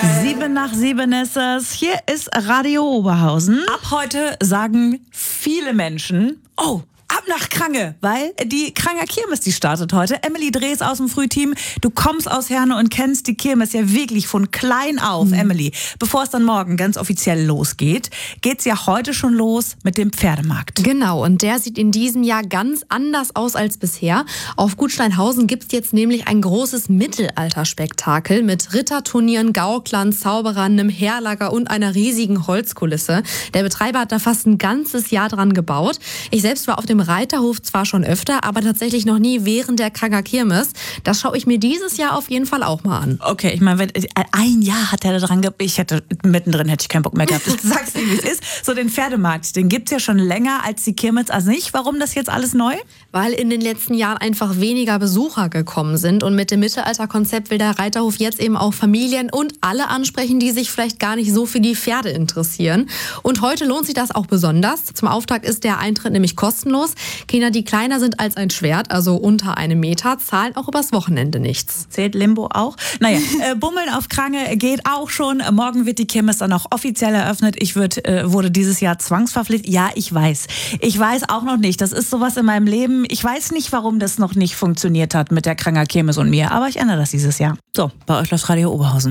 7:07 ist es. Hier ist Radio Oberhausen. Ab heute sagen viele Menschen, oh, ab nach Krange, weil die Kranger Kirmes, die startet heute. Emily Drees aus dem Frühteam, du kommst aus Herne und kennst die Kirmes ja wirklich von klein auf. Emily, bevor es dann morgen ganz offiziell losgeht, geht's ja heute schon los mit dem Pferdemarkt. Genau, und der sieht in diesem Jahr ganz anders aus als bisher. Auf Gut Steinhausen gibt's jetzt nämlich ein großes Mittelalterspektakel mit Ritterturnieren, Gauklern, Zauberern, einem Heerlager und einer riesigen Holzkulisse. Der Betreiber hat da fast ein ganzes Jahr dran gebaut. Ich selbst war auf dem Reiterhof zwar schon öfter, aber tatsächlich noch nie während der Kranger Kirmes. Das schaue ich mir dieses Jahr auf jeden Fall auch mal an. Okay, ich meine, ein Jahr hat er da dran gehabt. Mittendrin hätte ich keinen Bock mehr gehabt. Ich sag's dir, wie es ist. So, den Pferdemarkt, den gibt's ja schon länger als die Kirmes an sich. Warum das jetzt alles neu? Weil in den letzten Jahren einfach weniger Besucher gekommen sind. Und mit dem Mittelalterkonzept will der Reiterhof jetzt eben auch Familien und alle ansprechen, die sich vielleicht gar nicht so für die Pferde interessieren. Und heute lohnt sich das auch besonders. Zum Auftakt ist der Eintritt nämlich kostenlos. Kinder, die kleiner sind als ein Schwert, also unter 1 Meter, zahlen auch übers Wochenende nichts. Zählt Limbo auch? Naja, Bummeln auf Krange geht auch schon. Morgen wird die Kirmes dann auch offiziell eröffnet. Ich wurde dieses Jahr zwangsverpflichtet. Ja, ich weiß. Ich weiß auch noch nicht. Das ist sowas in meinem Leben. Ich weiß nicht, warum das noch nicht funktioniert hat mit der Kranger Kirmes und mir. Aber ich ändere das dieses Jahr. So, bei euch läuft Radio Oberhausen.